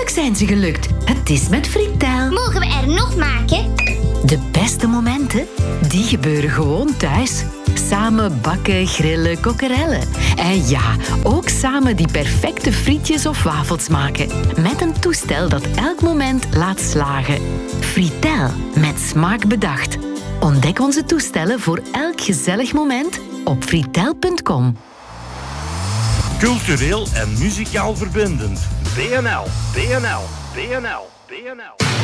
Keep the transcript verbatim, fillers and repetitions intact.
Eindelijk zijn ze gelukt. Het is met Fritel. Mogen we er nog maken? De beste momenten, die gebeuren gewoon thuis. Samen bakken, grillen, kokerellen. En ja, ook samen die perfecte frietjes of wafels maken. Met een toestel dat elk moment laat slagen. Fritel, met smaak bedacht. Ontdek onze toestellen voor elk gezellig moment op fritel punt com. Cultureel en muzikaal verbindend. B N L, B N L, B N L, B N L.